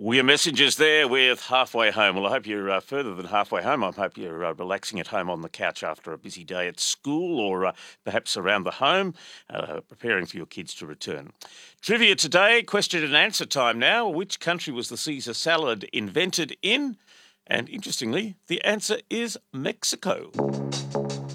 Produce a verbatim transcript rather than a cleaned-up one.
We're messengers there with Halfway Home. Well, I hope you're uh, further than halfway home. I hope you're uh, relaxing at home on the couch after a busy day at school or uh, perhaps around the home, uh, preparing for your kids to return. Trivia today, question and answer time now. Which country was the Caesar salad invented in? And interestingly, the answer is Mexico.